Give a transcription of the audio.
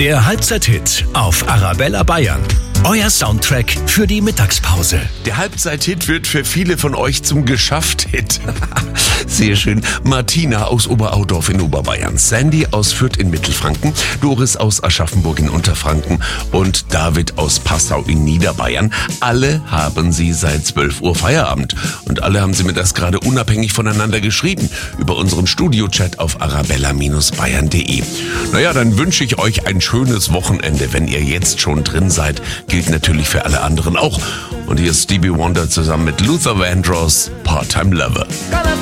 Der Halbzeit-Hit auf Arabella Bayern. Euer Soundtrack für die Mittagspause. Der Halbzeit-Hit wird für viele von euch zum Geschafft-Hit. Sehr schön. Martina aus Oberaudorf in Oberbayern, Sandy aus Fürth in Mittelfranken, Doris aus Aschaffenburg in Unterfranken und David aus Passau in Niederbayern. Alle haben sie seit 12 Uhr Feierabend. Und alle haben sie mir das gerade unabhängig voneinander geschrieben über unseren Studio-Chat auf arabella-bayern.de. Naja, dann wünsche ich euch ein schönes Wochenende, wenn ihr jetzt schon drin seid. Gilt natürlich für alle anderen auch. Und hier ist Stevie Wonder zusammen mit Luther Vandross, Part-Time Lover.